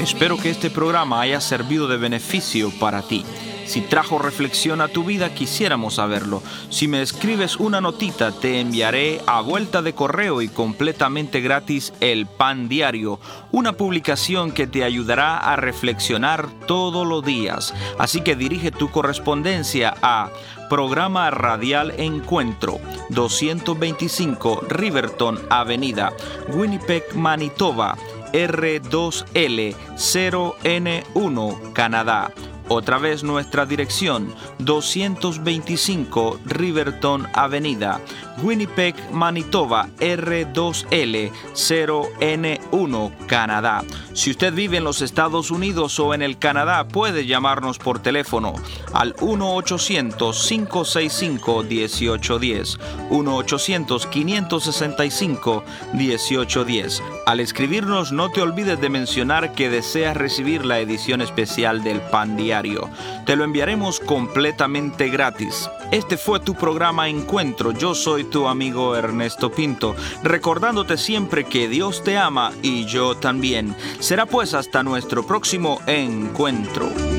Espero que este programa haya servido de beneficio para ti. Si trajo reflexión a tu vida, quisiéramos saberlo. Si me escribes una notita, te enviaré a vuelta de correo y completamente gratis el Pan Diario, una publicación que te ayudará a reflexionar todos los días. Así que dirige tu correspondencia a Programa Radial Encuentro, 225 Riverton Avenida, Winnipeg, Manitoba, R2L 0N1, Canadá. Otra vez nuestra dirección, 225 Riverton Avenida, Winnipeg, Manitoba, R2L 0N1, Canadá. Si usted vive en los Estados Unidos o en el Canadá, puede llamarnos por teléfono al 1-800-565-1810, 1-800-565-1810. Al escribirnos, no te olvides de mencionar que deseas recibir la edición especial del Pan Diario. Te lo enviaremos completamente gratis. Este fue tu programa Encuentro. Yo soy tu amigo Ernesto Pinto, recordándote siempre que Dios te ama y yo también. Será pues hasta nuestro próximo encuentro.